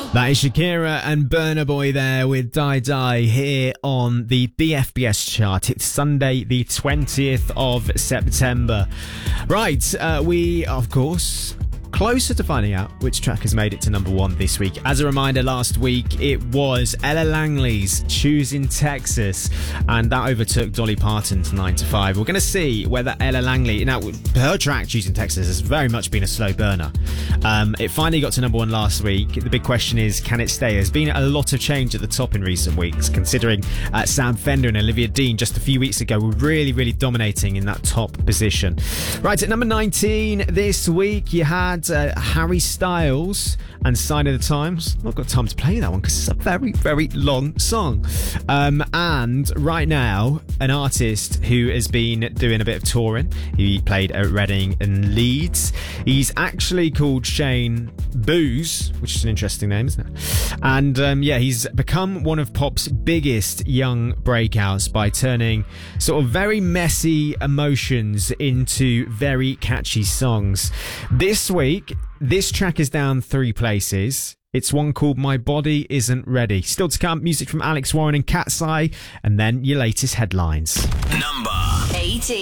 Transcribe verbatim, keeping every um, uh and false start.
That is Shakira and Burna Boy there with Die Die here on the B F B S chart. It's Sunday the twentieth of September. Right, uh, we, of course, closer to finding out which track has made it to number one this week. As a reminder, last week it was Ella Langley's Choosing Texas, and that overtook Dolly Parton's nine to five. We're going to see whether Ella Langley, now her track Choosing Texas has very much been a slow burner. Um, it finally got to number one last week. The big question is, can it stay? There's been a lot of change at the top in recent weeks, considering uh, Sam Fender and Olivia Dean just a few weeks ago were really, really dominating in that top position. Right, at number nineteen this week, you had Uh, Harry Styles and Sign of the Times. Not got time to play that one because it's a very, very long song. Um, and right now, an artist who has been doing a bit of touring. He played at Reading and Leeds. He's actually called Shane Booz, which is an interesting name, isn't it? And um, yeah, he's become one of pop's biggest young breakouts by turning sort of very messy emotions into very catchy songs. This week, this track is down three places. It's one called My Body Isn't Ready. Still to come, music from Alex Warren and Cat's Eye, and then your latest headlines. Number